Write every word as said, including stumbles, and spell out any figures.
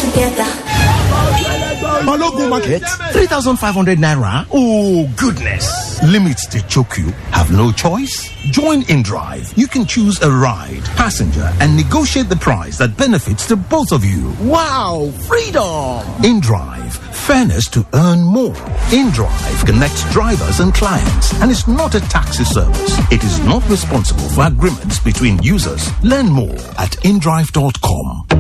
together. Balogun Market, three thousand five hundred naira. Oh, goodness. Limits to choke you. Have no choice? Join InDrive. You can choose a ride, passenger, and negotiate the price that benefits to both of you. Wow, freedom! InDrive. Fairness to earn more. InDrive connects drivers and clients and is not a taxi service. It is not responsible for agreements between users. Learn more at indrive dot com.